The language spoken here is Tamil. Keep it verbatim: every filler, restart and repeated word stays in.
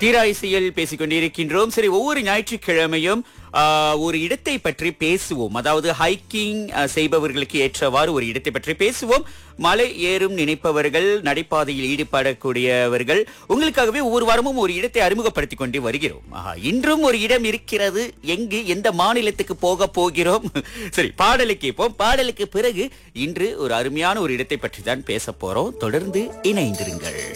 தீரா இசையில் பேசிக் கொண்டிருக்கின்றோம். சரி, ஒவ்வொரு ஞாயிற்றுக்கிழமையும் ஆஹ், ஒரு இடத்தை பற்றி பேசுவோம். அதாவது ஹைக்கிங் செய்பவர்களுக்கு ஏற்றவாறு ஒரு இடத்தை பற்றி பேசுவோம். மலை ஏறும் நினைப்பவர்கள், நடைபாதையில் ஈடுபடக்கூடியவர்கள், உங்களுக்காகவே ஒவ்வொரு வாரமும் ஒரு இடத்தை அறிமுகப்படுத்திக் கொண்டு வருகிறோம். ஆஹா, இன்றும் ஒரு இடம் இருக்கிறது. எங்கு, எந்த மாநிலத்துக்கு போக போகிறோம்? சரி, பாடலை கேட்போம். பாடலுக்கு பிறகு இன்று ஒரு அருமையான ஒரு இடத்தை பற்றி தான் பேச போறோம். தொடர்ந்து இணைந்திருங்கள்.